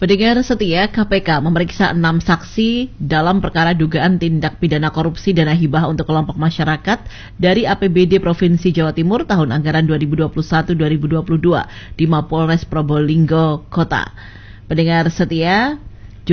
Pendengar setia, KPK memeriksa 6 saksi dalam perkara dugaan tindak pidana korupsi dana hibah untuk kelompok masyarakat dari APBD Provinsi Jawa Timur tahun anggaran 2021-2022 di Mapolres Probolinggo Kota. Pendengar setia,